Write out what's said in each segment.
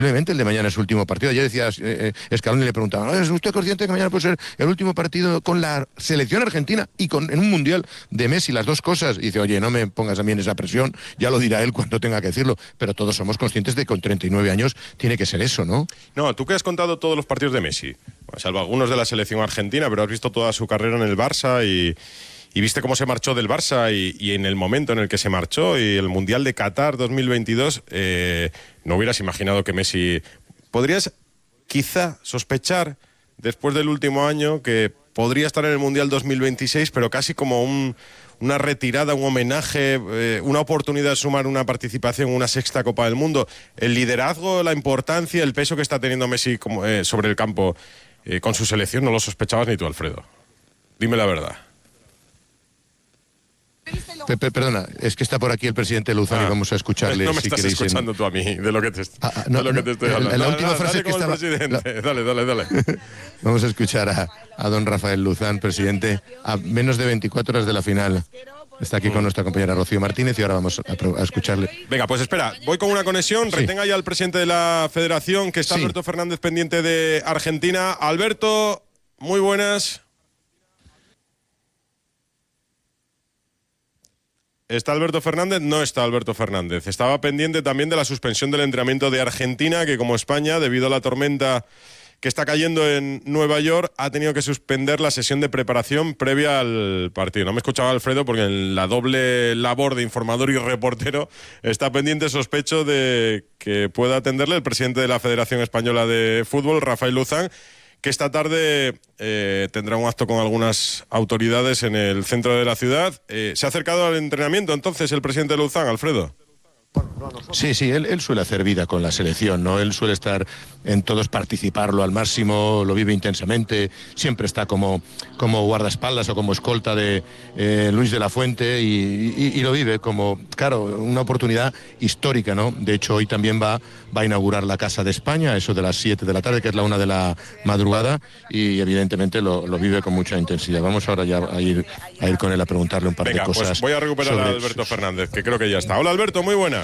el de mañana es su último partido. Ayer decía Scaloni, le preguntaba, ¿es usted consciente que mañana puede ser el último partido con la selección argentina y en un mundial de Messi, las dos cosas? Y dice, oye, no me pongas a mí en esa presión, ya lo dirá él cuando tenga que decirlo, pero todos somos conscientes de que con 39 años tiene que ser eso, ¿no? No, tú que has contado todos los partidos de Messi, salvo algunos de la selección argentina, pero has visto toda su carrera en el Barça y viste cómo se marchó del Barça y en el momento en el que se marchó, y el Mundial de Qatar 2022, no hubieras imaginado que Messi... ¿Podrías quizá sospechar, después del último año, que podría estar en el Mundial 2026, pero casi como una retirada, un homenaje, una oportunidad de sumar una participación en una sexta Copa del Mundo? El liderazgo, la importancia, el peso que está teniendo Messi sobre el campo con su selección, no lo sospechabas ni tú, Alfredo. Dime la verdad. Perdona, es que está por aquí el presidente Luzán y vamos a escucharle. No me estás escuchando tú a mí, de lo que te estoy hablando. La última frase que estaba... Dale. Vamos a escuchar a don Rafael Luzán, presidente, a menos de 24 horas de la final. Está aquí con nuestra compañera Rocío Martínez y ahora vamos a escucharle. Venga, pues espera, voy con una conexión. Retenga ya al presidente de la Federación, que está Alberto Fernández, pendiente de Argentina. Alberto, muy buenas. ¿Está Alberto Fernández? No está Alberto Fernández. Estaba pendiente también de la suspensión del entrenamiento de Argentina, que como España, debido a la tormenta que está cayendo en Nueva York, ha tenido que suspender la sesión de preparación previa al partido. No me escuchaba Alfredo porque en la doble labor de informador y reportero está pendiente, sospecho, de que pueda atenderle el presidente de la Federación Española de Fútbol, Rafael Luzán, que esta tarde tendrá un acto con algunas autoridades en el centro de la ciudad. ¿Se ha acercado al entrenamiento entonces el presidente Luzán, Alfredo? Sí, él suele hacer vida con la selección, ¿no? Él suele estar en todos, participarlo al máximo, lo vive intensamente, siempre está como guardaespaldas o como escolta de Luis de la Fuente y lo vive como, claro, una oportunidad histórica, ¿no? De hecho, hoy también va a inaugurar la Casa de España, eso de las 7 de la tarde, que es la 1 de la madrugada, y evidentemente lo vive con mucha intensidad. Vamos ahora ya a ir con él a preguntarle un par de cosas. Pues voy a recuperar a Alberto Fernández, que creo que ya está. Hola, Alberto, muy buenas.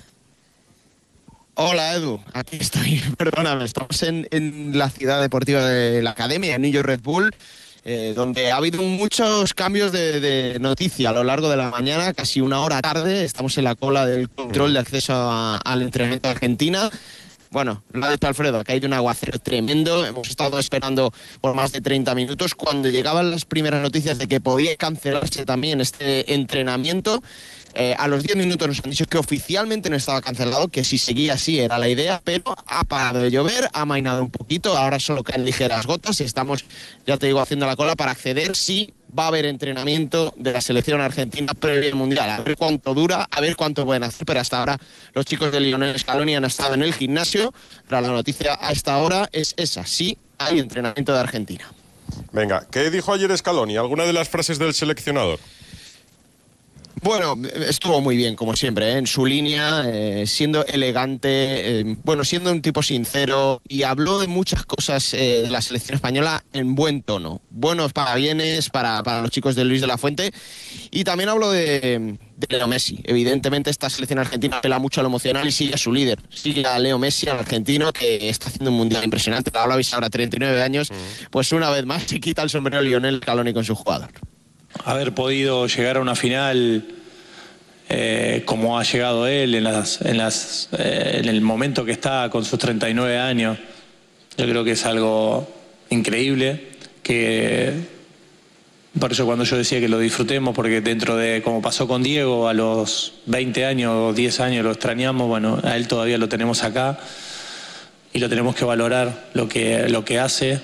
Hola, Edu, aquí estoy. Perdóname, estamos en la ciudad deportiva de la Academia, en New York Red Bull, donde ha habido muchos cambios de noticia a lo largo de la mañana, casi una hora tarde. Estamos en la cola del control de acceso al entrenamiento de Argentina. Bueno, lo ha dicho Alfredo, que ha ido un aguacero tremendo. Hemos estado esperando por más de 30 minutos. Cuando llegaban las primeras noticias de que podía cancelarse también este entrenamiento, a los 10 minutos nos han dicho que oficialmente no estaba cancelado, que si seguía así era la idea, pero ha parado de llover, ha amainado un poquito, ahora solo caen ligeras gotas y estamos, ya te digo, haciendo la cola para acceder si va a haber entrenamiento de la selección argentina previo al Mundial. A ver cuánto dura, a ver cuánto pueden hacer, pero hasta ahora los chicos de Lionel Scaloni han estado en el gimnasio, pero la noticia a esta hora es esa, sí hay entrenamiento de Argentina. Venga, ¿qué dijo ayer Scaloni? ¿Alguna de las frases del seleccionador? Bueno, estuvo muy bien, como siempre, en su línea, siendo elegante, siendo un tipo sincero, y habló de muchas cosas de la selección española en buen tono. Buenos parabienes para los chicos de Luis de la Fuente, y también habló de Leo Messi. Evidentemente esta selección argentina apela mucho a lo emocional y sigue a su líder, sigue a Leo Messi, al argentino, que está haciendo un mundial impresionante. Lo habéis ahora, 39 años, pues una vez más se quita el sombrero Lionel Scaloni con su jugador. Haber podido llegar a una final como ha llegado él en el momento que está con sus 39 años, yo creo que es algo increíble, que por eso cuando yo decía que lo disfrutemos, porque dentro de como pasó con Diego, a los 20 años o 10 años lo extrañamos, bueno, a él todavía lo tenemos acá y lo tenemos que valorar lo que hace,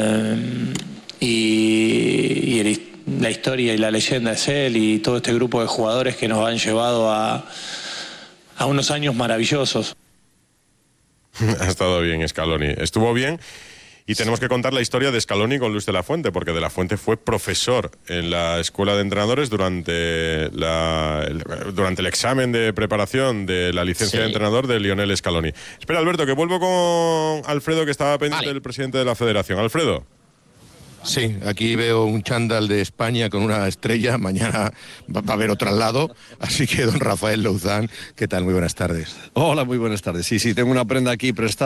y la historia y la leyenda es él y todo este grupo de jugadores que nos han llevado a unos años maravillosos. Ha estado bien Scaloni, estuvo bien. Y tenemos que contar la historia de Scaloni con Luis de la Fuente, porque de la Fuente fue profesor en la escuela de entrenadores durante el examen de preparación de la licencia de entrenador de Lionel Scaloni. Espera, Alberto, que vuelvo con Alfredo, que estaba pendiente del presidente de la Federación. Alfredo. Sí, aquí veo un chándal de España con una estrella, mañana va a haber otro al lado, así que don Rafael Louzán, ¿qué tal? Muy buenas tardes. Hola, muy buenas tardes. Sí, tengo una prenda aquí prestada.